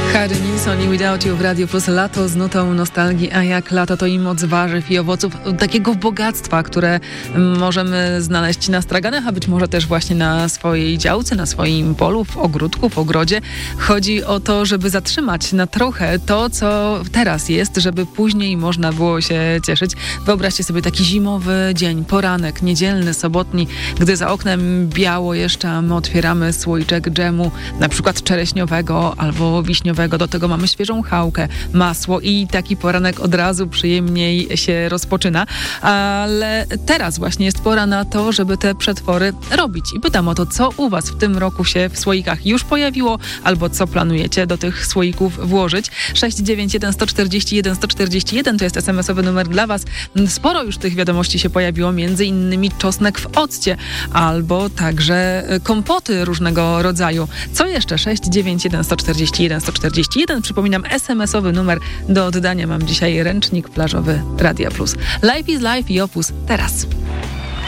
Harry Nilsson i Without You w Radio Plus. Lato z nutą nostalgii, a jak lato to i moc warzyw i owoców, takiego bogactwa, które możemy znaleźć na straganach, a być może też właśnie na swojej działce, na swoim polu, w ogródku, w ogrodzie. Chodzi o to, żeby zatrzymać na trochę to, co teraz jest, żeby później można było się cieszyć. Wyobraźcie sobie taki zimowy dzień, poranek, niedzielny, sobotni, gdy za oknem biało jeszcze, a my otwieramy słoiczek dżemu, na przykład czereśniowego albo wiśniowego. Do tego mamy świeżą chałkę, masło i taki poranek od razu przyjemniej się rozpoczyna. Ale teraz właśnie jest pora na to, żeby te przetwory robić. I pytam o to, co u was w tym roku się w słoikach już pojawiło, albo co planujecie do tych słoików włożyć. 691 141 141 to jest SMS-owy numer dla was. Sporo już tych wiadomości się pojawiło, między innymi czosnek w occie, albo także kompoty różnego rodzaju. Co jeszcze? 691 141 141. Przypominam, SMS-owy numer do oddania. Mam dzisiaj ręcznik plażowy Radia Plus. Life is Life i Opus teraz.